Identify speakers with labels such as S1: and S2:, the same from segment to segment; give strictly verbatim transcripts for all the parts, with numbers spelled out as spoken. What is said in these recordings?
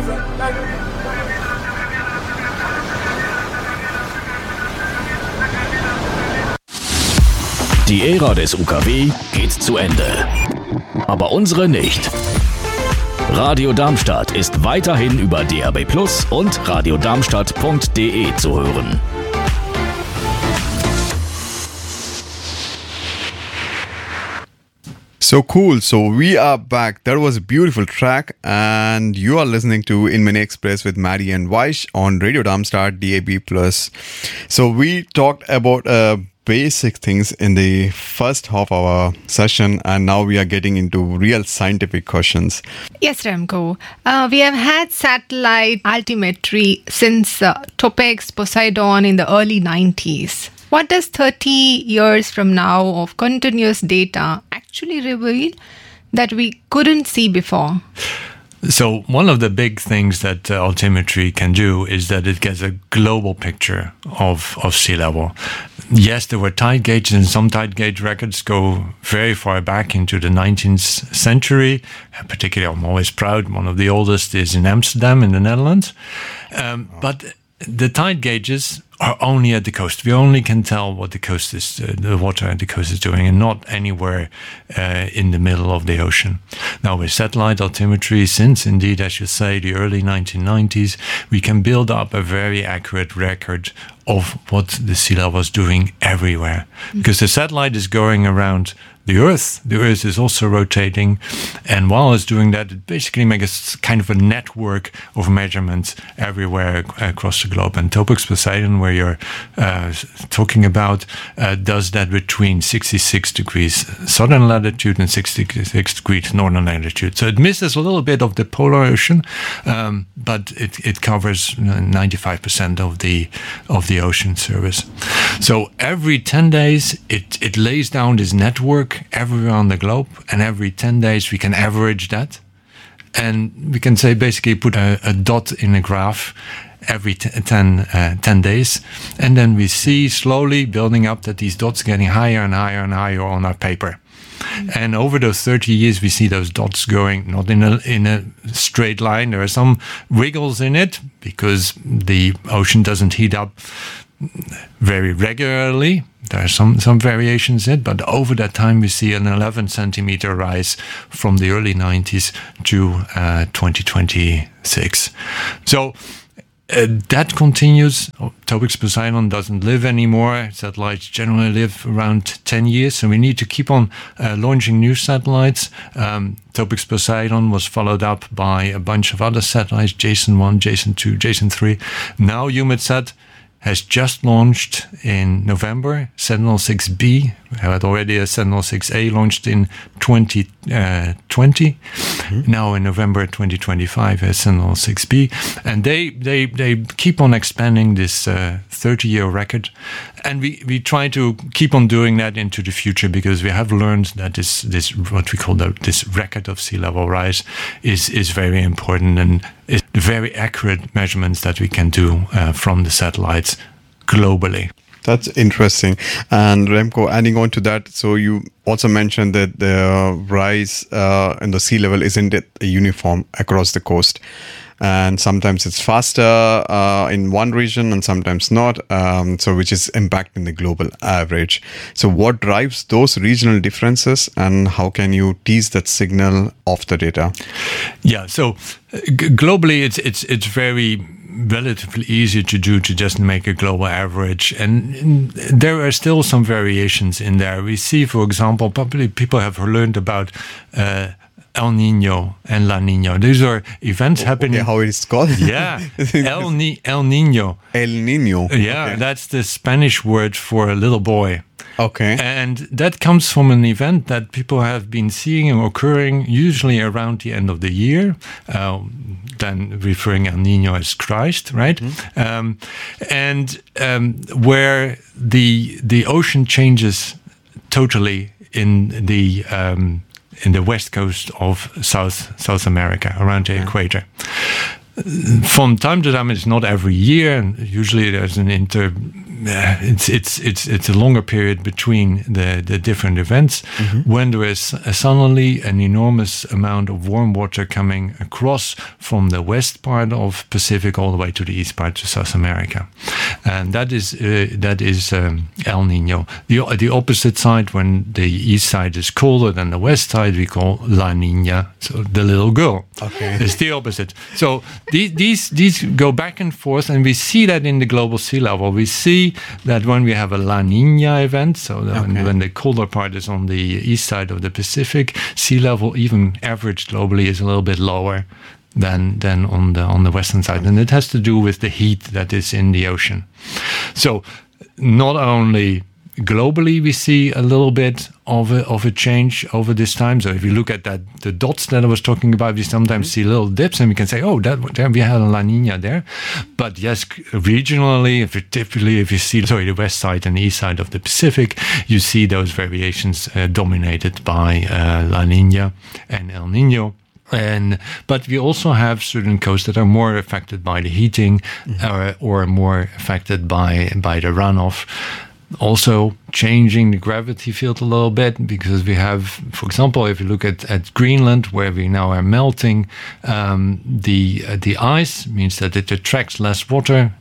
S1: Die Ära des U K W geht zu Ende. Aber unsere nicht. Radio Darmstadt ist weiterhin über D A B Plus und radiodarmstadt punkt de zu hören.
S2: So cool. So we are back. That was a beautiful track. And you are listening to In Mini Express with Maddie and Weish on Radio Darmstadt D A B Plus. So we talked about uh, basic things in the first half of our session, and now we are getting into real scientific questions.
S3: Yes, Remco. Uh, we have had satellite altimetry since uh, Topex Poseidon in the early nineties. What does thirty years from now of continuous data actually reveal that we couldn't see before?
S4: So one of the big things that uh, altimetry can do is that it gets a global picture of, of sea level. Yes, there were tide gauges, and some tide gauge records go very far back into the nineteenth century. Particularly, I'm always proud, one of the oldest is in Amsterdam in the Netherlands. Um, but the tide gauges are only at the coast. We only can tell what the coast is, uh, the water at the coast is doing, and not anywhere uh, in the middle of the ocean. Now, with satellite altimetry, since indeed, as you say, the early nineteen nineties, we can build up a very accurate record of what the sea level is doing everywhere. Mm-hmm. Because the satellite is going around the Earth. The Earth is also rotating. And while it's doing that, it basically makes a kind of a network of measurements everywhere across the globe. And Topex Poseidon, where you're uh, talking about, uh, does that between sixty-six degrees southern latitude and sixty-six degrees northern latitude. So it misses a little bit of the polar ocean, um, but it, it covers ninety-five percent of the of the ocean surface. So every ten days, it, it lays down this network everywhere on the globe, and every ten days we can average that, and we can say basically put a, a dot in a graph every t- ten, uh, ten days, and then we see slowly building up that these dots are getting higher and higher and higher on our paper. And over those thirty years, we see those dots going not in a in a straight line. There are some wiggles in it because the ocean doesn't heat up very regularly. There are some, some variations in it, but over that time we see an eleven centimeter rise from the early nineties to uh, twenty twenty-six. So uh, that continues. Topex Poseidon doesn't live anymore. Satellites generally live around ten years, so we need to keep on uh, launching new satellites. Um, Topex Poseidon was followed up by a bunch of other satellites, Jason one, Jason two, Jason three. Now EUMETSAT has just launched in November. Sentinel six B, we had already a Sentinel six A launched in twenty twenty. Mm-hmm. Now in November twenty twenty-five, a Sentinel six B. And they they they keep on expanding this uh, thirty-year record. And we, we try to keep on doing that into the future, because we have learned that this, this what we call the, this record of sea level rise is, is very important, and is very accurate measurements that we can do uh, from the satellites globally.
S2: That's interesting. And Remco, adding on to that, so you also mentioned that the rise uh, in the sea level isn't uniform across the coast. And sometimes it's faster uh, in one region and sometimes not, um, so which is impacting the global average. So what drives those regional differences, and how can you tease that signal of the data?
S4: Yeah, so uh, g- globally it's it's it's very relatively easy to do, to just make a global average, and there are still some variations in there. We see, for example, probably people have learned about uh, El Nino and La Nina. These are events
S2: oh,
S4: happening.
S2: Okay, how it is called?
S4: Yeah, El, Ni- El Nino.
S2: El Nino.
S4: Yeah, okay. That's the Spanish word for a little boy.
S2: Okay.
S4: And that comes from an event that people have been seeing occurring usually around the end of the year, uh, then referring El Nino as Christ, right? Mm-hmm. Um, and um, where the the ocean changes totally in the um, in the west coast of South South America, around the yeah. equator. from time to time, it's not every year. And usually, there's an inter. Uh, it's it's it's it's a longer period between the, the different events mm-hmm. when there is uh, suddenly an enormous amount of warm water coming across from the west part of Pacific all the way to the east part to South America, and that is uh, that is um, El Nino. The the opposite side, when the east side is colder than the west side, we call La Niña, so the little girl.
S2: Okay,
S4: it's the opposite. So these these these go back and forth, and we see that in the global sea level. We see that when we have a La Niña event, so okay. when, when the colder part is on the east side of the Pacific, sea level, even average globally, is a little bit lower than than on the on the western side, and it has to do with the heat that is in the ocean. So not only globally we see a little bit of a, of a change over this time. So if you look at that, the dots that I was talking about, we sometimes mm-hmm. see little dips, and we can say, oh, that there we had a La Nina there. But yes, regionally, if you typically if you see sorry the west side and the east side of the Pacific, you see those variations uh, dominated by uh, La Nina and El Nino. And but we also have certain coasts that are more affected by the heating, mm-hmm. or, or more affected by by the runoff. Also changing the gravity field a little bit, because we have, for example, if you look at, at Greenland, where we now are melting, um, the uh, the ice means that it attracts less water,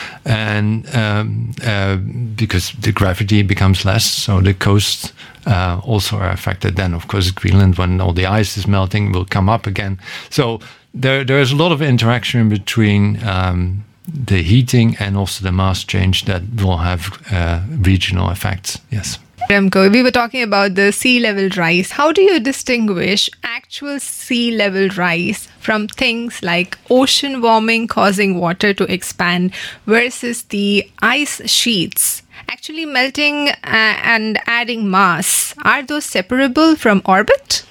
S4: and um, uh, because the gravity becomes less, so the coasts uh, also are affected. Then, of course, Greenland, when all the ice is melting, will come up again. So there there is a lot of interaction between Um, the heating and also the mass change that will have uh, regional effects. Yes.
S3: Remco, we were talking about the sea level rise. How do you distinguish actual sea level rise from things like ocean warming causing water to expand versus the ice sheets actually melting uh, and adding mass? Are those separable from orbit?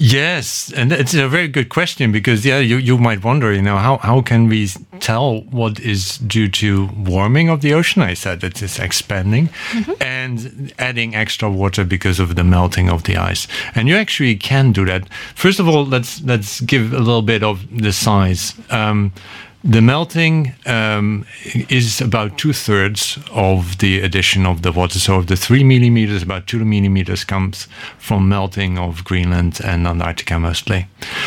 S4: Yes, and it's a very good question, because yeah, you, you might wonder, you know, how, how can we tell what is due to warming of the ocean? I said it is expanding mm-hmm. and adding extra water because of the melting of the ice. And you actually can do that. First of all, let's let's give a little bit of the size. Um, The melting um, is about two thirds of the addition of the water. So of the three millimeters, about two millimeters comes from melting of Greenland and Antarctica mostly.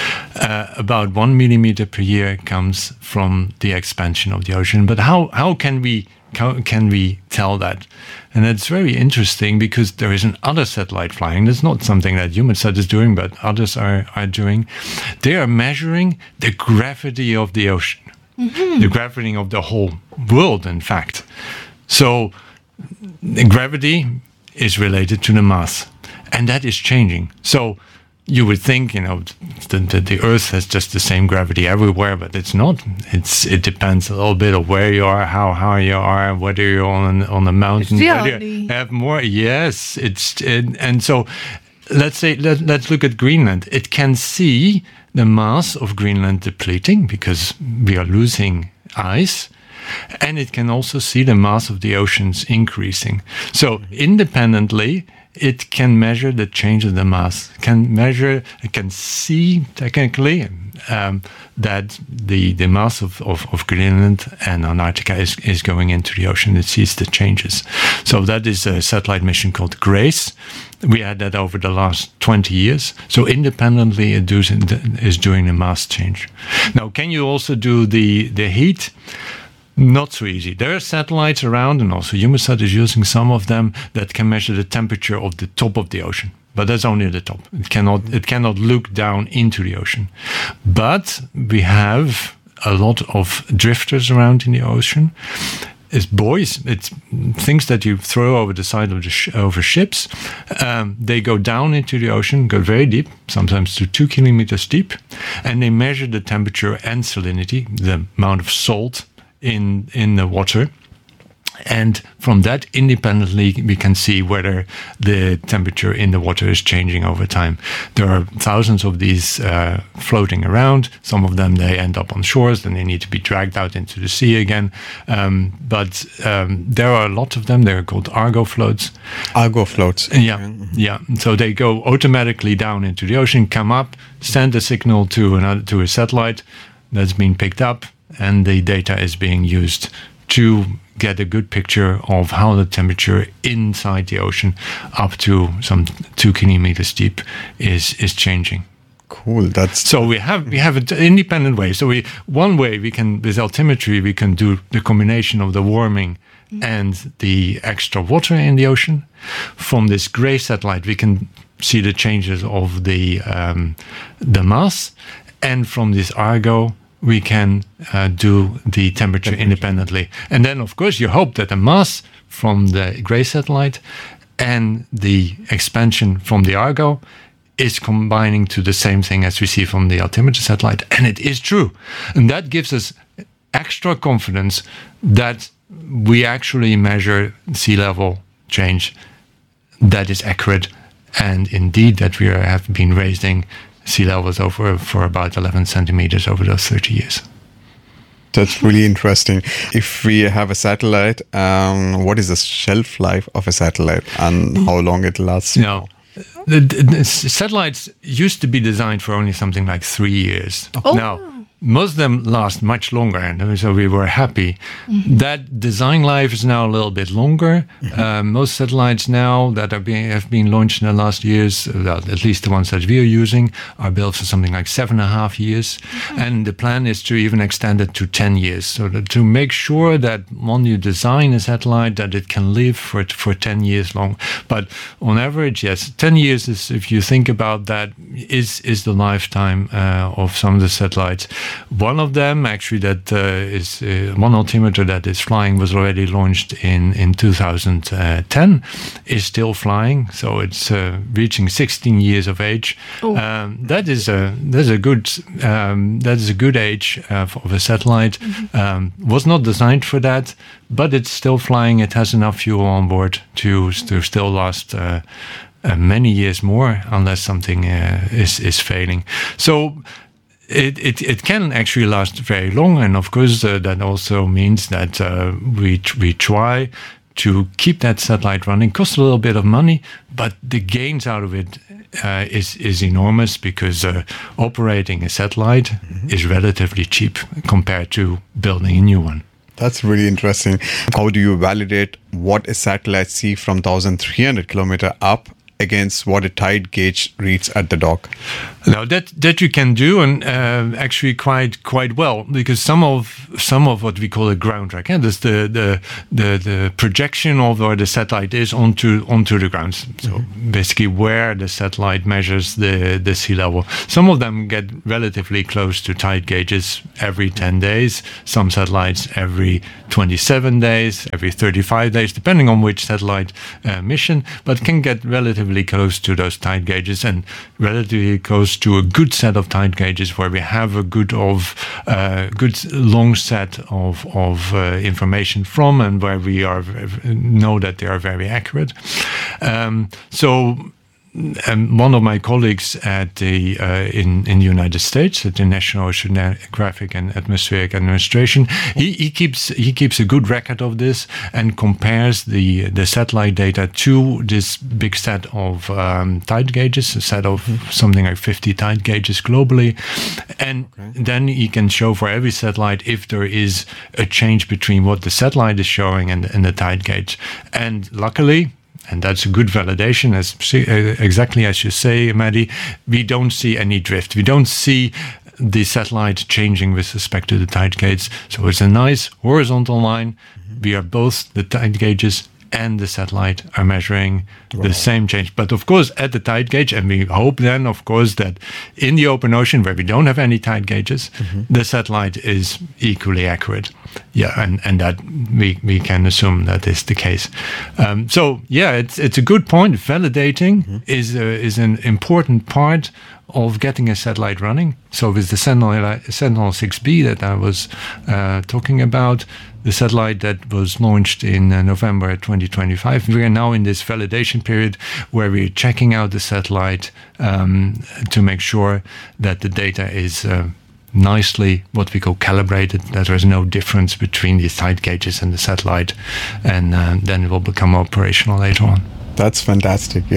S4: Uh, about one millimeter per year comes from the expansion of the ocean. But how, how can we how can we tell that? And it's very interesting, because there is another satellite flying. That's not something that HumanSat is doing, but others are, are doing. They are measuring the gravity of the ocean. Mm-hmm. The gravity of the whole world, in fact. So the gravity is related to the mass, and that is changing. So you would think, you know, that the, the Earth has just the same gravity everywhere, but it's not. It's it depends a little bit of where you are, how high you are, whether you're on on a mountain,
S3: really?
S4: whether you have more. Yes, it's it, and so let's say let, let's look at Greenland. It can see the mass of Greenland depleting because we are losing ice, and it can also see the mass of the oceans increasing. So independently, it can measure the change of the mass, can measure, it can see technically um, that the, the mass of, of, of Greenland and Antarctica is, is going into the ocean. It sees the changes. So that is a satellite mission called GRACE. We had that over the last twenty years. So independently, it does, is doing the mass change. Now, can you also do the, the heat? Not so easy. There are satellites around, and also HumanSat is using some of them, that can measure the temperature of the top of the ocean. But that's only the top. It cannot, it cannot look down into the ocean. But we have a lot of drifters around in the ocean. It's buoys. It's things that you throw over the side of the sh- over ships. Um, they go down into the ocean, go very deep, sometimes to two kilometers deep, and they measure the temperature and salinity, the amount of salt in in the water. And from that, independently, we can see whether the temperature in the water is changing over time. There are thousands of these uh, floating around. Some of them, they end up on shores, then they need to be dragged out into the sea again. Um, but um, there are a lot of them. They're called Argo floats.
S2: Argo floats.
S4: Yeah, yeah. So they go automatically down into the ocean, come up, send a signal to another to a satellite. that's been picked up, and the data is being used to get a good picture of how the temperature inside the ocean up to some two kilometers deep is is changing.
S2: Cool. That's
S4: so we have we have an independent way. So we one way we can with altimetry we can do the combination of the warming and the extra water in the ocean. From this gray satellite, we can see the changes of the um, the mass, and from this Argo, we can uh, do the temperature independently. And then, of course, you hope that the mass from the gray satellite and the expansion from the Argo is combining to the same thing as we see from the altimeter satellite. And it is true. And that gives us extra confidence that we actually measure sea level change that is accurate, and indeed that we are, have been raising sea levels over for about eleven centimeters over those thirty years.
S2: That's really interesting. If we have a satellite, um, what is the shelf life of a satellite and how long it lasts?
S4: No. The, the satellites used to be designed for only something like three years.
S3: Oh.
S4: Now, most of them last much longer, and so we were happy. Mm-hmm. That design life is now a little bit longer. Mm-hmm. Uh, most satellites now that are being, have been launched in the last years, uh, at least the ones that we are using, are built for something like seven and a half years. Mm-hmm. And the plan is to even extend it to ten years, so that to make sure that when you design a satellite, that it can live for for ten years long. But on average, yes, ten years is, if you think about that, is is the lifetime uh, of some of the satellites. One of them, actually, that uh, is uh, one altimeter that is flying was already launched in in two thousand ten, is still flying, so it's uh, reaching sixteen years of age.
S3: Oh.
S4: Um, that is a that's a good um, that is a good age uh, of a satellite. Mm-hmm. Um, was not designed for that, but it's still flying. It has enough fuel on board to to still last Uh, Uh, many years more, unless something uh, is is failing. So it, it it can actually last very long, and of course uh, that also means that uh, we we try to keep that satellite running. Costs a little bit of money, but the gains out of it uh, is is enormous, because uh, operating a satellite mm-hmm. is relatively cheap compared to building a new one.
S2: That's really interesting. How do you validate what a satellite sees from one thousand three hundred kilometers up against what a tide gauge reads at the dock?
S4: Now that that you can do, and uh, actually quite quite well, because some of some of what we call a ground track, and that's the the the the projection of where the satellite is onto onto the ground. So mm-hmm. basically, where the satellite measures the the sea level. Some of them get relatively close to tide gauges every ten days. Some satellites every twenty-seven days, every thirty-five days, depending on which satellite uh, mission, but can get relatively close to those tide gauges, and relatively close to a good set of tide gauges where we have a good of uh, good long set of of uh, information from, and where we are know that they are very accurate. Um, so. Um, one of my colleagues at the uh, in in the United States at the National Oceanographic and Atmospheric Administration, he, he keeps he keeps a good record of this and compares the the satellite data to this big set of um, tide gauges, a set of something like fifty tide gauges globally, and okay. then he can show for every satellite if there is a change between what the satellite is showing and and the tide gauge, and luckily. And that's a good validation, as exactly as you say, Maddie. We don't see any drift. We don't see the satellite changing with respect to the tide gauge. So it's a nice horizontal line. Mm-hmm. We are both the tide gauges and the satellite are measuring wow. the same change. But of course, at the tide gauge, and we hope then, of course, that in the open ocean where we don't have any tide gauges, mm-hmm. the satellite is equally accurate. Yeah, and, and that we, we can assume that is the case. Um, so yeah, it's it's a good point. Validating mm-hmm. is a, is an important part of getting a satellite running. So with the Sentinel Sentinel six B that I was uh, talking about, the satellite that was launched in uh, November twenty twenty-five, we are now in this validation period where we're checking out the satellite um, to make sure that the data is uh, nicely what we call calibrated, that there is no difference between the tide gauges and the satellite, and uh, then it will become operational later on.
S2: That's fantastic. Yeah.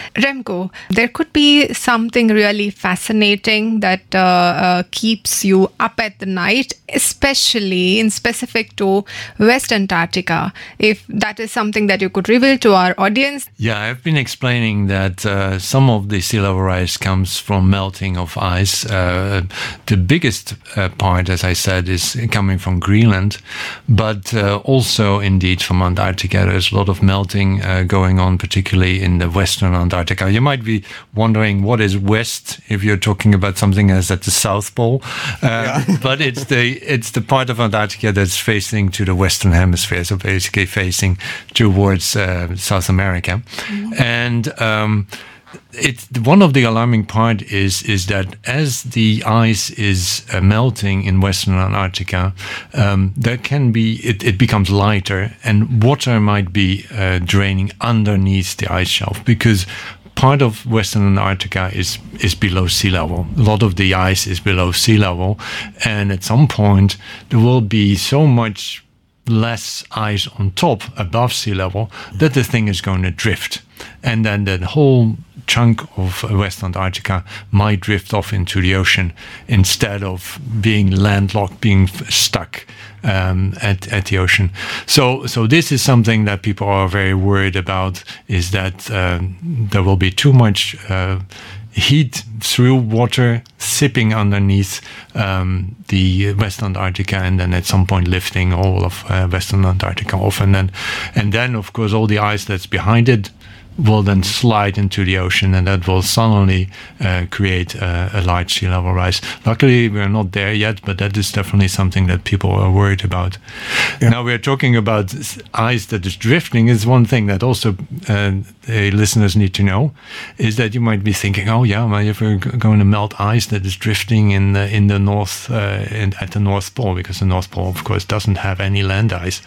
S3: Remco, there could be something really fascinating that uh, uh, keeps you up at the night, especially in specific to West Antarctica. If that is something that you could reveal to our audience.
S4: Yeah, I've been explaining that uh, some of the sea level rise comes from melting of ice. Uh, the biggest uh, part, as I said, is coming from Greenland, but uh, also indeed from Antarctica. There's a lot of melting uh, going on, particularly in the Western Antarctica. You might be wondering what is west if you're talking about something that's at the South Pole, uh, yeah. but it's the it's the part of Antarctica that's facing to the Western Hemisphere, so basically facing towards uh, South America. Mm-hmm. And um, it's one of the alarming part is is that as the ice is uh, melting in Western Antarctica, um, there can be it, it becomes lighter, and water might be uh, draining underneath the ice shelf, because part of Western Antarctica is is below sea level. A lot of the ice is below sea level, and at some point there will be so much less ice on top above sea level that the thing is going to drift, and then the whole chunk of West Antarctica might drift off into the ocean instead of being landlocked, being stuck um, at, at the ocean. So, so this is something that people are very worried about, is that uh, there will be too much uh, heat through water sipping underneath um, the West Antarctica, and then at some point lifting all of uh, Western Antarctica off, and then and then of course all the ice that's behind it will then slide into the ocean, and that will suddenly uh, create uh, a large sea level rise. Luckily, we're not there yet, but that is definitely something that people are worried about. Yeah. Now, we're talking about ice that is drifting. Is one thing that also uh, the listeners need to know, is that you might be thinking, oh yeah, well, if we're going to melt ice that is drifting in the, in the north, uh, in, at the North Pole, because the North Pole, of course, doesn't have any land ice.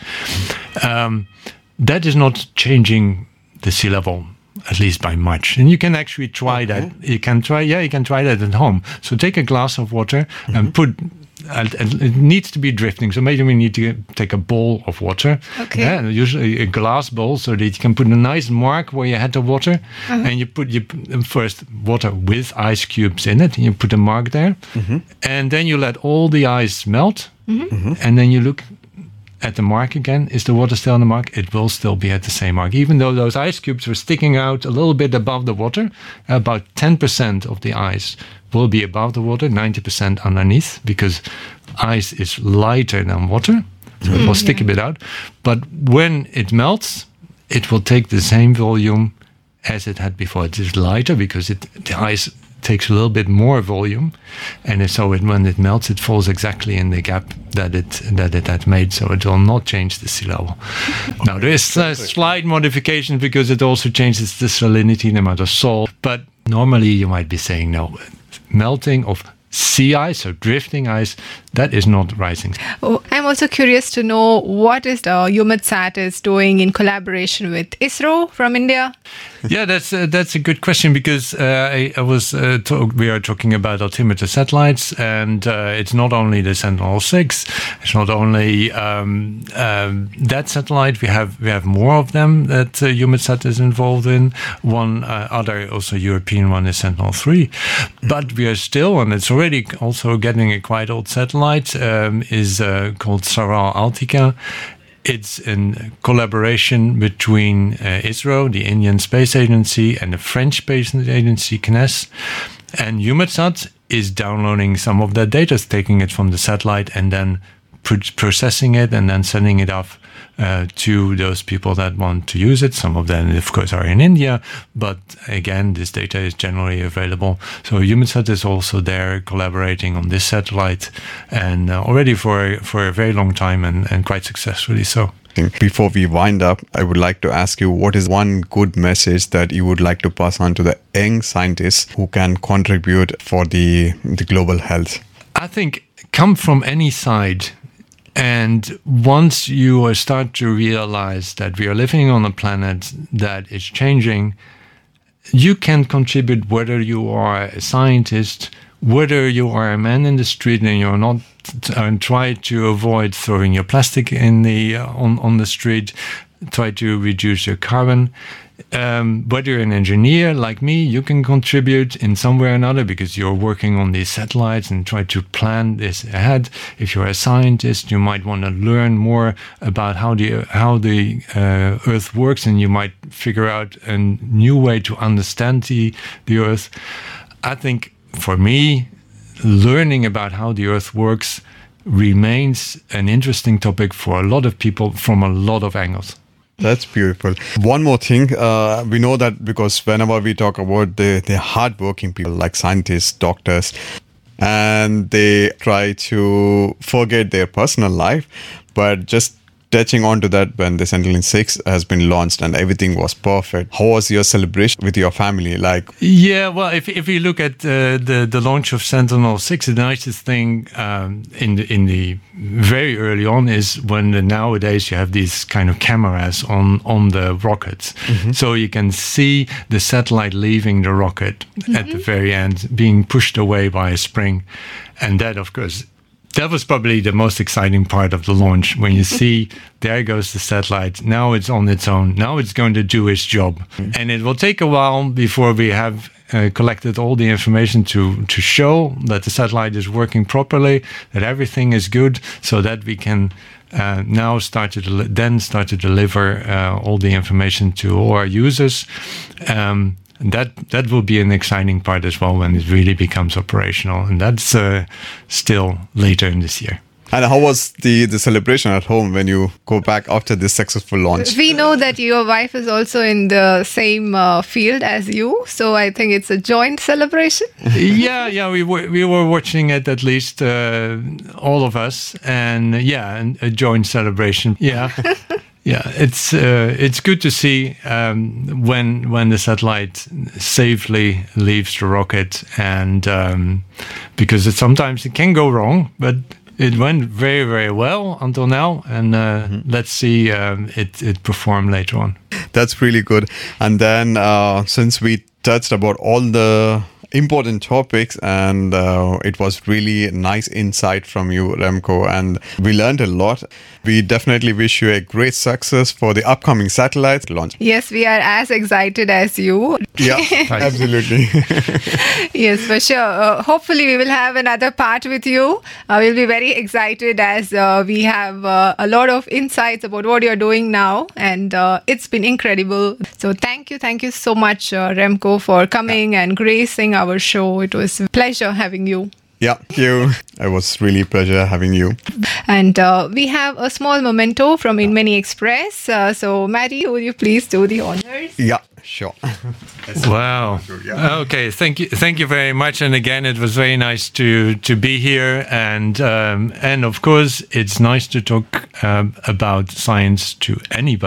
S4: Um, that is not changing the sea level, at least by much. And you can actually try okay. that. You can try, yeah, you can try that at home. So take a glass of water mm-hmm. and put, and, and it needs to be drifting. So maybe we need to take a bowl of water.
S3: Okay.
S4: Yeah, usually a glass bowl, so that you can put a nice mark where you had the water, uh-huh. and you put you first water with ice cubes in it, and you put a mark there, mm-hmm. and then you let all the ice melt, mm-hmm. and then you look at the mark again. Is the water still on the mark? It will still be at the same mark. Even though those ice cubes were sticking out a little bit above the water, about ten percent of the ice will be above the water, ninety percent underneath, because ice is lighter than water, so mm, it will stick yeah. a bit out. But when it melts, it will take the same volume as it had before. It is lighter because it, the ice takes a little bit more volume, and so it, when it melts, it falls exactly in the gap that it that it had made, so it will not change the sea level. Now, there is a slight modification because it also changes the salinity, the amount of salt, but normally you might be saying, no, melting of sea ice, so drifting ice, that is not rising.
S3: Oh, I'm also curious to know what is the EUMETSAT is doing in collaboration with ISRO from India.
S4: Yeah, that's uh, that's a good question, because uh, I, I was uh, talk, we are talking about altimeter satellites, and uh, it's not only the Sentinel six, it's not only um, um, that satellite. We have we have more of them that uh, EUMETSAT is involved in. One uh, other also European one is Sentinel three, but we are still, and it's already also getting a quite old satellite. Um, is uh, called Saral Altica. It's in collaboration between uh, ISRO, the Indian Space Agency, and the French Space Agency, C N E S. And EUMETSAT is downloading some of that data, taking it from the satellite and then pr- processing it and then sending it off uh, to those people that want to use it. Some of them, of course, are in India, but again, this data is generally available. So EUMETSAT is also there collaborating on this satellite, and uh, already for for a very long time, and, and quite successfully so.
S2: Before we wind up, I would like to ask you, what is one good message that you would like to pass on to the young scientists who can contribute for the the global health?
S4: I think come from any side. And once you start to realize that we are living on a planet that is changing, you can contribute, whether you are a scientist, whether you are a man in the street and you're not and try to avoid throwing your plastic in the uh, on on the street. Try to reduce your carbon. Um, whether you're an engineer like me, you can contribute in some way or another because you're working on these satellites and try to plan this ahead. If you're a scientist, you might want to learn more about how the how the uh, Earth works, and you might figure out a new way to understand the the Earth. I think for me, learning about how the Earth works remains an interesting topic for a lot of people from a lot of angles.
S2: That's beautiful. One more thing, uh, we know that because whenever we talk about the, the hardworking people like scientists, doctors, and they try to forget their personal life, but just touching on to that, when the Sentinel six has been launched and everything was perfect, how was your celebration with your family? Like,
S4: yeah, well, if if you look at uh, the the launch of Sentinel six, the nicest thing um, in the in the very early on is when the, nowadays you have these kind of cameras on on the rockets, mm-hmm. so you can see the satellite leaving the rocket mm-hmm. at the very end, being pushed away by a spring, and that, of course. That was probably the most exciting part of the launch, when you see there goes the satellite. Now it's on its own. Now it's going to do its job. Mm-hmm. And it will take a while before we have uh, collected all the information to, to show that the satellite is working properly, that everything is good, so that we can uh, now start to del- then start to deliver uh, all the information to all our users. Um, That that will be an exciting part as well when it really becomes operational, and that's uh, still later in this year.
S2: And how was the, the celebration at home when you go back after this successful launch?
S3: We know that your wife is also in the same uh, field as you, so I think it's a joint celebration.
S4: yeah, yeah, we were we were watching it, at least uh, all of us, and yeah, a joint celebration. Yeah. Yeah, it's uh, it's good to see um, when when the satellite safely leaves the rocket, and um, because it, sometimes it can go wrong, but it went very very well until now, and uh, mm-hmm. let's see um, it it perform later on.
S2: That's really good. And then uh, since we touched about all the important topics, and uh, it was really nice insight from you, Remco, and we learned a lot. We definitely wish you a great success for the upcoming satellite launch.
S3: Yes, we are as excited as you.
S2: Yeah, absolutely.
S3: Yes, for sure. Uh, hopefully we will have another part with you. Uh, we'll be very excited as uh, we have uh, a lot of insights about what you're doing now, and uh, it's been incredible. So thank you, thank you so much, uh, Remco, for coming and gracing our show. It was a pleasure having you.
S2: Yeah, thank you. It was really a pleasure having you.
S3: And uh, we have a small memento from Inmany Express. Uh, so, Maddie, would you please do the honors?
S2: Yeah, sure.
S4: Wow. Okay, thank you, thank you very much. And again, it was very nice to to be here. And um, and of course, it's nice to talk um, about science to anybody.